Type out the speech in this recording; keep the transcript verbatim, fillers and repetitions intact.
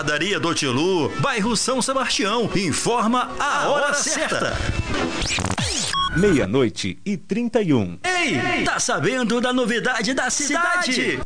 Padaria do Tilu, bairro São Sebastião. Informa a hora certa. Meia-noite e trinta e um. Ei, tá sabendo da novidade da cidade?